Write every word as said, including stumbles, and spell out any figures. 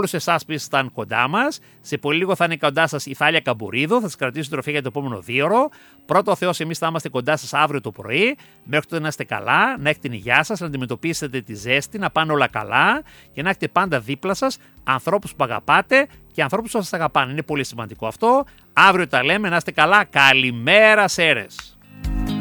όλους εσάς που ήσασταν κοντά μας. Σε πολύ λίγο θα είναι κοντά σας η Θάλια Καμπουρίδου, θα σας κρατήσω τροφή για το επόμενο δίωρο. Πρώτο ο Θεός, εμείς θα είμαστε κοντά σας αύριο το πρωί. Μέχρι τότε να είστε καλά, να έχετε την υγειά σας, να αντιμετωπίσετε τη ζέστη, να πάνε όλα καλά και να έχετε πάντα δίπλα σας ανθρώπους που αγαπάτε και ανθρώπους που σας αγαπάνε. Είναι πολύ σημαντικό αυτό. Αύριο τα λέμε, να είστε καλά. Καλημέρα, Σέρες.